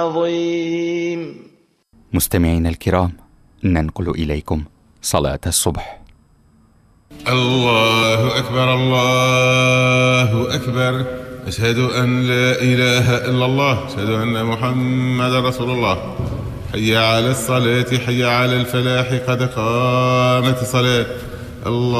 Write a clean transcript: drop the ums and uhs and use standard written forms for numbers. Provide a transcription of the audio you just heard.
عظيم. مستمعينا الكرام، ننقل إليكم صلاة الصبح. الله أكبر الله أكبر، أشهد أن لا إله إلا الله، أشهد أن محمد رسول الله. حي على الصلاة، حي على الفلاح، قد قامت الصلاة. الله